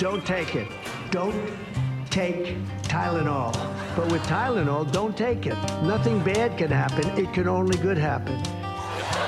don't take it. Don't take Tylenol. But with Tylenol, don't take it. Nothing bad can happen. It can only good happen.